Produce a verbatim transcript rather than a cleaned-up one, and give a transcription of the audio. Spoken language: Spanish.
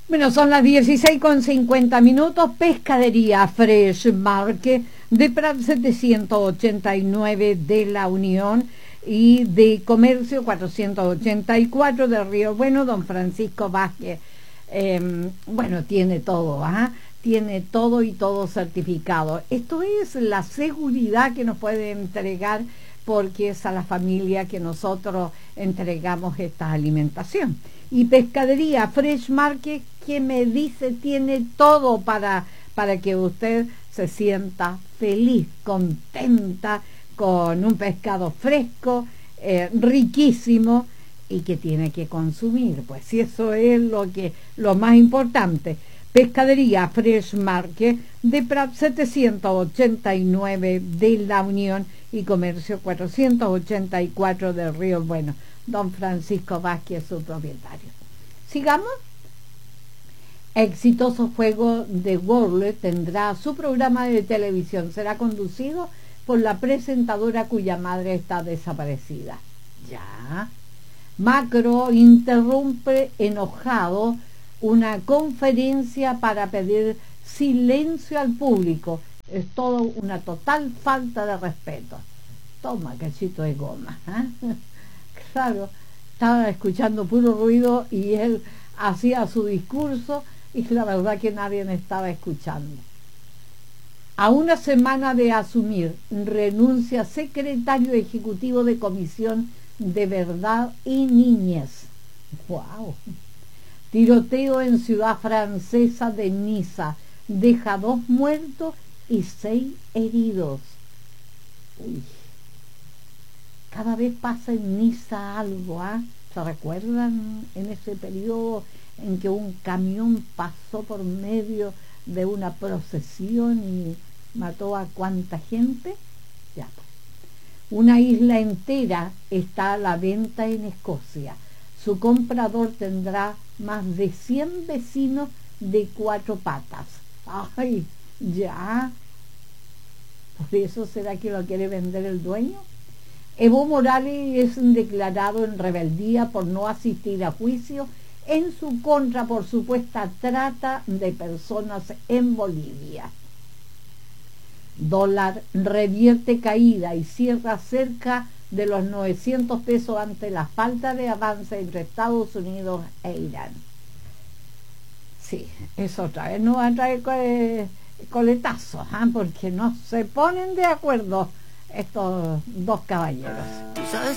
Bueno, son las dieciséis con cincuenta minutos. Pescadería Fresh Market de Prat setecientos ochenta y nueve de La Unión y de Comercio cuatrocientos ochenta y cuatro de Río Bueno. Don Francisco Vázquez, eh, bueno, tiene todo, ¿ah? Tiene todo y todo certificado. Esto es la seguridad que nos puede entregar, porque es a la familia que nosotros entregamos esta alimentación. Y Pescadería Fresh Market, que me dice, tiene todo para, para que usted se sienta feliz, contenta, con un pescado fresco, eh, riquísimo, y que tiene que consumir. Pues si eso es lo que lo más importante. Pescadería Fresh Market de Prat setecientos ochenta y nueve de La Unión y Comercio cuatrocientos ochenta y cuatro de Río Bueno. Don Francisco Vázquez, su propietario. Sigamos. Exitoso Juego de Wordle tendrá su programa de televisión. Será conducido por la presentadora cuya madre está desaparecida. Ya. Macro interrumpe enojado una conferencia para pedir silencio al público. Es todo una total falta de respeto. Toma, cachito de goma, ¿eh? Claro, estaba escuchando puro ruido y él hacía su discurso y la verdad que nadie me estaba escuchando. A una semana de asumir, renuncia secretario ejecutivo de Comisión de Verdad y Niñez. ¡Wow! Tiroteo en ciudad francesa de Niza deja dos muertos y seis heridos. Uy. Cada vez pasa en Niza algo, ¿ah? ¿eh? ¿Se recuerdan en ese periodo en que un camión pasó por medio de una procesión y mató a cuánta gente? Ya. Una isla entera está a la venta en Escocia. Su comprador tendrá más de cien vecinos de cuatro patas. ¡Ay! Ya. ¿Por eso será que lo quiere vender el dueño? Evo Morales es declarado en rebeldía por no asistir a juicio en su contra por supuesta trata de personas en Bolivia. Dólar revierte caída y cierra cerca de los novecientos pesos ante la falta de avance entre Estados Unidos e Irán. Sí, eso otra vez no va a traer eh, coletazos, ¿eh? Porque no se ponen de acuerdo estos dos caballeros.